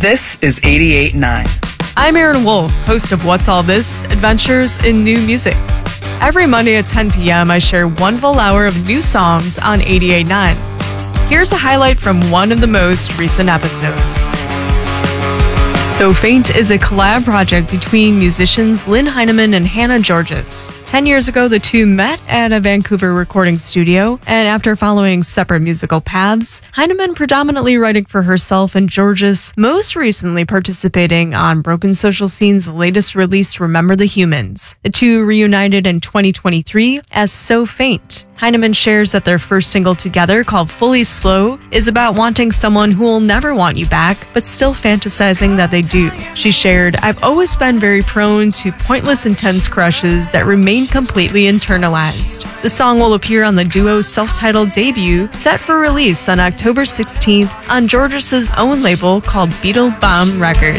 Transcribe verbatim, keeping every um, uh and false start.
This is eighty-eight point nine. I'm Aaron Wolf, host of What's All This? Adventures in New Music. Every Monday at ten p.m., I share one full hour of new songs on eighty-eight point nine. Here's a highlight from one of the most recent episodes. So Faint is a collab project between musicians Lynn Heineman and Hannah Georges. Ten years ago, the two met at a Vancouver recording studio, and after following separate musical paths, Heineman predominantly writing for herself and Georges most recently participating on Broken Social Scene's latest release, Remember the Humans. The two reunited in twenty twenty-three as So Faint. Heineman shares that their first single together, called Fully Slow, is about wanting someone who will never want you back, but still fantasizing that they do. She shared, "I've always been very prone to pointless, intense crushes that remain completely internalized." The song will appear on the duo's self-titled debut, set for release on October sixteenth on Georges' own label called Beetle Bomb Records.